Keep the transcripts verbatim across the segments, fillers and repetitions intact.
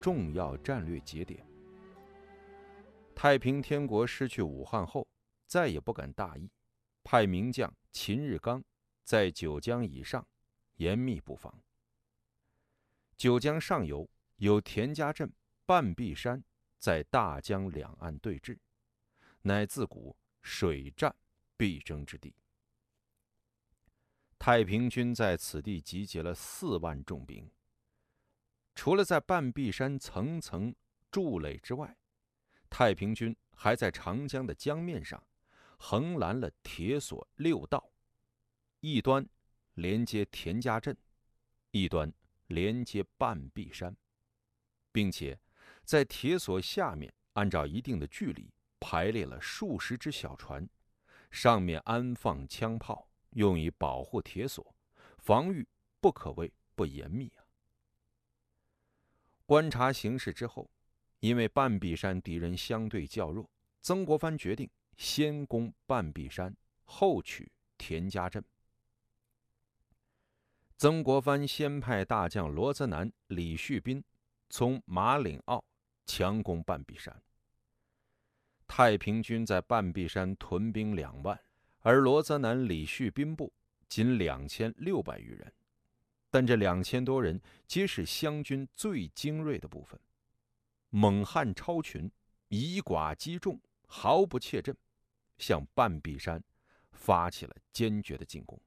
重要战略节点。太平天国失去武汉后，再也不敢大意，派名将秦日纲在九江以上严密布防。九江上游有田家镇、半壁山在大江两岸对峙，乃自古水战必争之地。太平军在此地集结了四万重兵，除了在半壁山层层筑垒之外，太平军还在长江的江面上横拦了铁索六道，一端连接田家镇，一端连接半壁山，并且在铁索下面按照一定的距离排列了数十只小船，上面安放枪炮，用以保护铁索，防御不可谓不严密啊。观察形势之后，因为半壁山敌人相对较弱，曾国藩决定先攻半壁山，后取田家镇。曾国藩先派大将罗泽南、李旭斌从马岭坳强攻半壁山。太平军在半壁山屯兵两万，而罗泽南、李旭斌部仅两千六百余人，但这两千多人皆是湘军最精锐的部分，猛悍超群，以寡击众，毫不怯阵，向半壁山发起了坚决的进攻。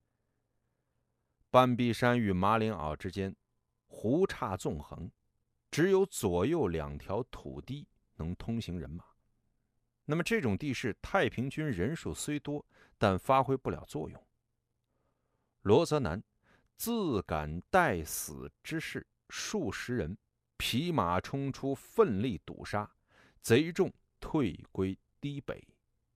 半壁山与马岭坳之间湖岔纵横，只有左右两条土堤能通行人马。那么这种地势，太平军人数虽多，但发挥不了作用。罗泽南自敢待死之势，数十人匹马冲出，奋力堵杀，贼众退归堤北。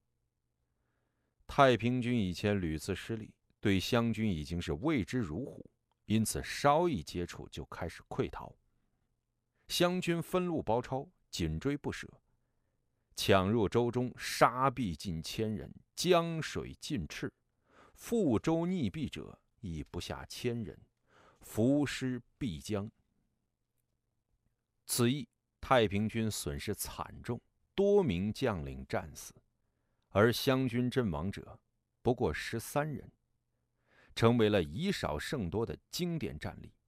太平军以前屡次失利，对湘军已经是畏之如虎，因此稍一接触就开始溃逃。湘军分路包抄，紧追不舍，抢入州中，杀毙近千人，江水尽赤，覆舟溺毙者亦不下千人，浮尸必江。此役太平军损失惨重，多名将领战死，而湘军阵亡者不过十三人，成为了以少胜多的经典战例。